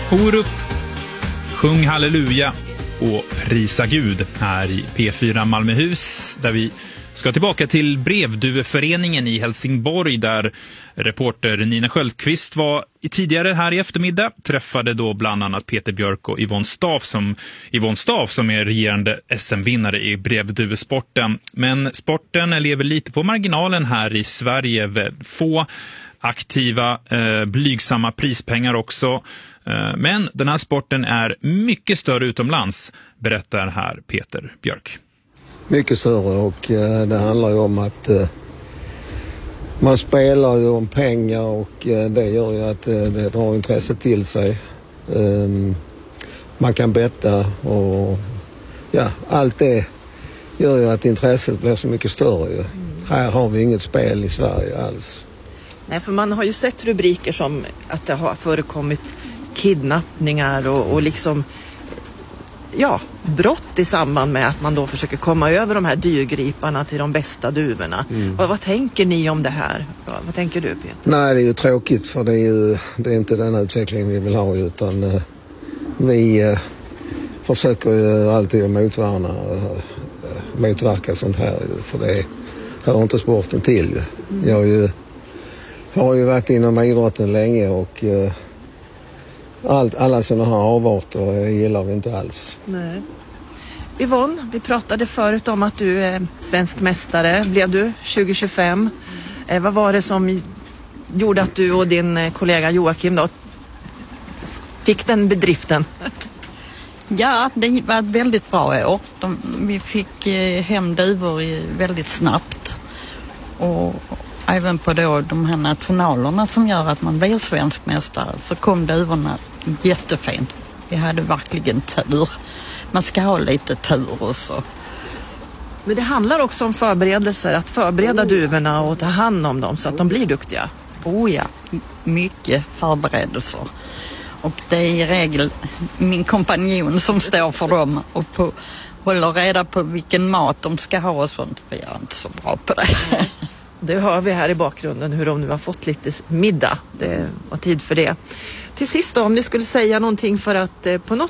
Orup, sjung halleluja och prisa Gud här i P4 Malmöhus, där vi ska tillbaka till Brevduveföreningen i Helsingborg, där reporter Nina Sköldqvist var tidigare här i eftermiddag. Träffade då bland annat Peter Björk och Yvonne Staaf som är regerande SM-vinnare i brevduvesporten. Men sporten lever lite på marginalen här i Sverige. Få aktiva, blygsamma prispengar också. Men den här sporten är mycket större utomlands, berättar här Peter Björk. Mycket större, och det handlar ju om att man spelar ju om pengar, och det gör ju att det drar intresse till sig. Man kan betta, och ja, allt det gör ju att intresset blir så mycket större ju. Här har vi inget spel i Sverige alls. Nej, för man har ju sett rubriker som att det har förekommit kidnappningar och liksom, ja, brott i samband med att man då försöker komma över de här dyrgriparna till de bästa duvorna. Vad tänker ni om det här? Vad tänker du, Peter? Nej, det är ju tråkigt, för det är inte den utvecklingen vi vill ha, utan vi försöker ju alltid att motverka sånt här, för det hör inte sporten till. Jag har ju varit inom idrotten länge, och alla sådana här avarter gillar vi inte alls. Nej. Yvonne, vi pratade förut om att du är svensk mästare. Blev du 2025? Vad var det som gjorde att du och din kollega Joakim då fick den bedriften? Ja, det var ett väldigt bra år. Vi fick hem duvor väldigt snabbt. Och även på då de här nationalerna som gör att man blir svensk mästare, så kom duvorna jättefint. Vi hade verkligen tur. Man ska ha lite tur och så. Men det handlar också om förberedelser, att förbereda duvorna och ta hand om dem så att de blir duktiga. Oh ja, mycket förberedelser. Och det är i regel min kompanjon som står för dem och håller reda på vilken mat de ska ha och sånt, för jag är inte så bra på det. Det hör vi här i bakgrunden, hur de nu har fått lite middag. Det var tid för det. Till sist då, om ni skulle säga någonting för att på något